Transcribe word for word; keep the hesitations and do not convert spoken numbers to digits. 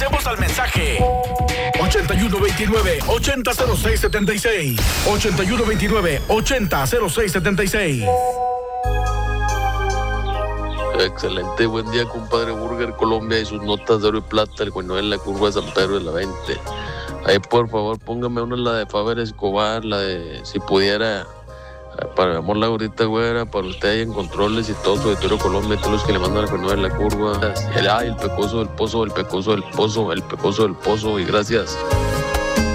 Demos al mensaje ochenta y uno veintinueve, ochenta cero seis setenta y seis. ochenta y uno veintinueve, ochenta cero seis setenta y seis. Excelente, buen día, compadre. Burger Colombia y sus notas de oro y plata, el Buñuel, la curva de San Pedro de la veinte. Ahí, por favor, póngame una, la de Faber Escobar, la de si pudiera, para mi amor, la gordita güera, para usted ahí en controles y todo, sobre todo Colombia, todos los que le mandan al Buñuel, la curva. El, ay, el pecoso del pozo, el pecoso del pozo, el pecoso del pozo, y gracias.